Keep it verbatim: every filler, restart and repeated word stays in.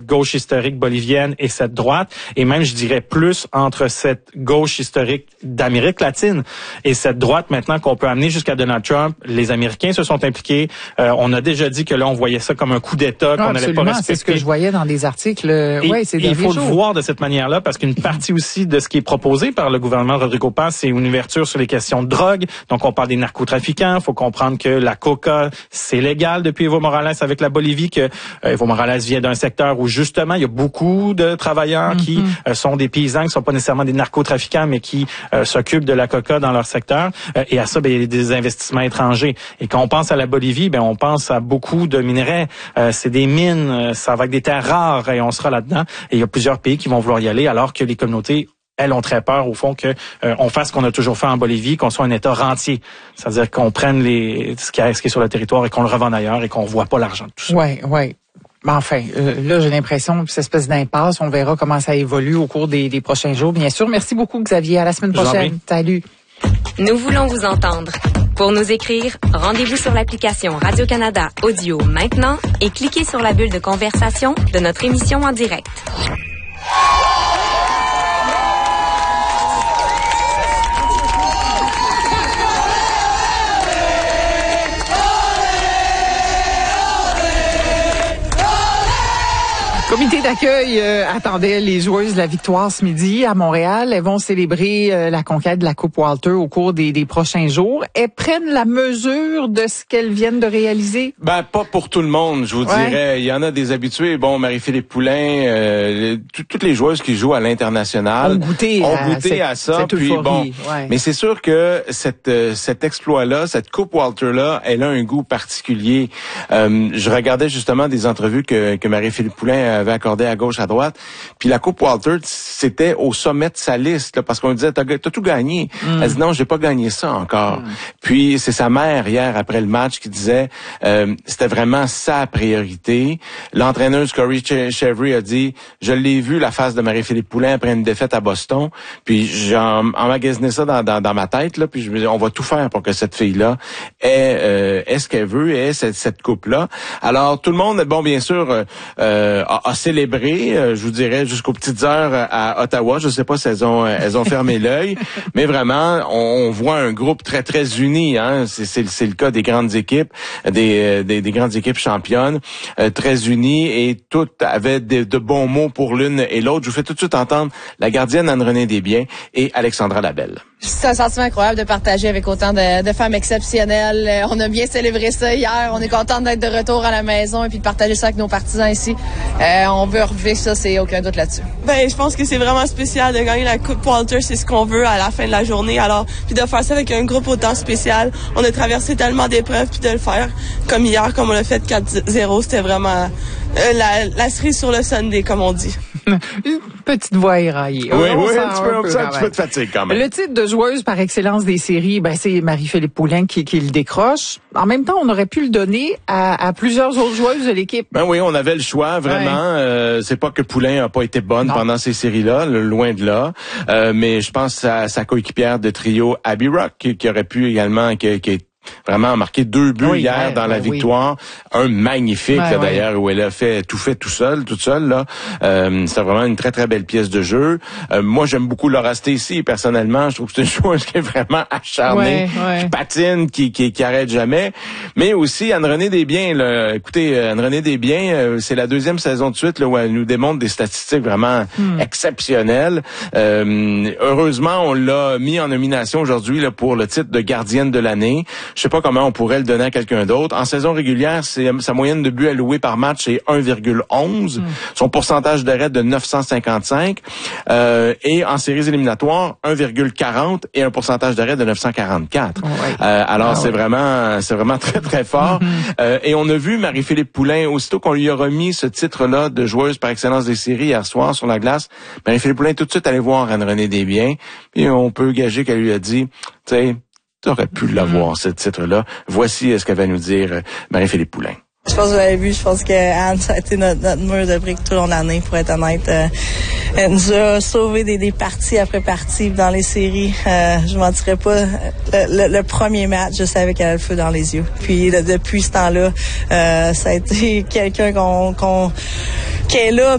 gauche historique bolivienne et cette droite, et même, je dirais, plus entre cette gauche historique d'Amérique latine et cette droite maintenant qu'on peut amener jusqu'à Donald Trump. Les Américains se sont impliqués. Euh, on a déjà dit que là, on voyait ça comme un coup d'État, qu'on n'allait pas respecter. C'est ce que je voyais dans des articles. Ouais, c'est il faut le voir de cette manière-là, parce qu'une partie aussi de ce qui est proposé par le gouvernement de Rodrigo Paz, c'est une ouverture sur les questions de drogue. Donc, on parle des narcotrafiquants. Il faut comprendre que la coca, c'est légal depuis Evo Morales avec la Bolivie, que euh, Evo Morales vient d'un secteur où, justement, il y a beaucoup de travailleurs mm-hmm. qui euh, sont des paysans, qui sont pas nécessairement des narcotrafiquants, mais qui euh, s'occupent de la coca dans leur secteur. Euh, et à ça, ben, il y a des investissements étrangers. Et quand on pense à la Bolivie, ben, on pense à beaucoup de minerais. Euh, c'est des mines, euh, ça va avec des terres rares, et on sera là-dedans. Et il y a plusieurs pays qui vont vouloir y aller, alors que les communautés, elles, ont très peur, au fond, que euh, on fasse ce qu'on a toujours fait en Bolivie, qu'on soit un État rentier. C'est-à-dire qu'on prenne les ce qui est, ce qui est sur le territoire et qu'on le revende ailleurs et qu'on ne voit pas l'argent de tout ça. Oui, oui. Mais enfin, euh, là, j'ai l'impression que cette espèce d'impasse, on verra comment ça évolue au cours des, des prochains jours. Bien sûr, merci beaucoup, Xavier. À la semaine prochaine. Salut. Nous voulons vous entendre. Pour nous écrire, rendez-vous sur l'application Radio-Canada Audio maintenant et cliquez sur la bulle de conversation de notre émission en direct. Le comité d'accueil euh, attendait les joueuses de la Victoire ce midi à Montréal. Elles vont célébrer euh, la conquête de la Coupe Walter au cours des, des prochains jours. Elles prennent la mesure de ce qu'elles viennent de réaliser? Ben, pas pour tout le monde, je vous ouais. dirais. Il y en a des habitués. Bon, Marie-Philippe Poulin, euh, toutes les joueuses qui jouent à l'international ont goûté, ont à, goûté cette, à ça. Cette puis bon, ouais. mais c'est sûr que cette, euh, cet exploit-là, cette Coupe Walter-là, elle a un goût particulier. Euh, je regardais justement des entrevues que, que Marie-Philippe Poulin avait accordé à gauche, à droite. Puis la Coupe Walter, c'était au sommet de sa liste, là, parce qu'on lui disait, t'as, t'as tout gagné. Mm. Elle dit, non, j'ai pas gagné ça encore. Mm. Puis c'est sa mère, hier, après le match, qui disait, euh, c'était vraiment sa priorité. L'entraîneuse Corey Chevry a dit, je l'ai vu, la face de Marie-Philippe Poulin après une défaite à Boston. Puis j'ai emmagasiné ça dans, dans, dans ma tête, là. Puis je me dis, on va tout faire pour que cette fille-là ait, euh, ait ce qu'elle veut et ait cette, cette coupe-là. Alors, tout le monde, bon, bien sûr, euh, a, a célébré, euh, je vous dirais, jusqu'aux petites heures à Ottawa. Je sais pas si elles ont, elles ont fermé l'œil, mais vraiment, on, on voit un groupe très, très uni. Hein. C'est, c'est, c'est le cas des grandes équipes, des, des, des grandes équipes championnes, euh, très unies, et toutes avaient de, de bons mots pour l'une et l'autre. Je vous fais tout de suite entendre la gardienne Anne-Renée Desbiens et Alexandra Labelle. C'est un sentiment incroyable de partager avec autant de, de femmes exceptionnelles. On a bien célébré ça hier. On est contente d'être de retour à la maison et puis de partager ça avec nos partisans ici. Euh, on veut revivre ça, c'est aucun doute là-dessus. Ben, je pense que c'est vraiment spécial de gagner la Coupe Walter. C'est ce qu'on veut à la fin de la journée. Alors, puis de faire ça avec un groupe autant spécial. On a traversé tellement d'épreuves, puis de le faire comme hier, comme on l'a fait quatre zéro, c'était vraiment euh, la, la cerise sur le Sunday, comme on dit. Une petite voix éraillée. Oui, on oui, un, un, petit peu, un, peu, un petit peu de fatigue quand même. Le titre de joueuse par excellence des séries, ben c'est Marie-Philippe Poulin qui, qui le décroche. En même temps, on aurait pu le donner à, à plusieurs autres joueuses de l'équipe. Ben oui, on avait le choix, vraiment. Ouais. Euh, c'est pas que Poulin a pas été bonne non. pendant ces séries-là, le, loin de là. Euh, mais je pense à sa coéquipière de trio, Abby Rock, qui, qui aurait pu également, qui, qui vraiment marqué deux buts oui, hier ouais, dans la ouais, victoire. Oui. Un magnifique, ouais, là, ouais. d'ailleurs, où elle a fait tout fait tout seul, toute seule, là. Euh, c'est vraiment une très, très belle pièce de jeu. Euh, moi, j'aime beaucoup Laura Stacey, personnellement. Je trouve que c'est une joueuse qui est vraiment acharnée, ouais, ouais. qui patine, qui, qui, qui arrête jamais. Mais aussi, Anne-Renée Desbiens, là. Écoutez, Anne-Renée Desbiens, euh, c'est la deuxième saison de suite, là, où elle nous démontre des statistiques vraiment hmm. exceptionnelles. Euh, heureusement, on l'a mis en nomination aujourd'hui, là, pour le titre de gardienne de l'année. Je sais pas comment on pourrait le donner à quelqu'un d'autre. En saison régulière, c'est sa moyenne de buts alloués par match est un virgule onze. Mm. Son pourcentage d'arrêt de neuf cent cinquante-cinq. Euh, et en séries éliminatoires, un virgule quarante et un pourcentage d'arrêt de neuf cent quarante-quatre. Oh, ouais. euh, alors ah, c'est ouais. vraiment, c'est vraiment très très fort. Mm-hmm. Euh, et on a vu Marie-Philippe Poulin, aussitôt qu'on lui a remis ce titre-là de joueuse par excellence des séries hier soir sur la glace, Marie-Philippe Poulin tout de suite allé voir Anne-Renée Desbiens. Puis on peut gager qu'elle lui a dit, tu sais, tu aurais pu l'avoir, ce titre-là. Voici ce qu'elle va nous dire Marie-Philippe Poulin. Je pense que vous avez vu, je pense que Anne, ça a été notre, notre mur de briques tout au long de l'année, pour être honnête. Euh, elle nous a sauvé des, des parties après parties dans les séries. Euh, je mentirais pas, le, le, le premier match, je savais qu'elle avait le feu dans les yeux. Puis le, depuis ce temps-là, euh, ça a été quelqu'un qu'on, qu'on, qui est là,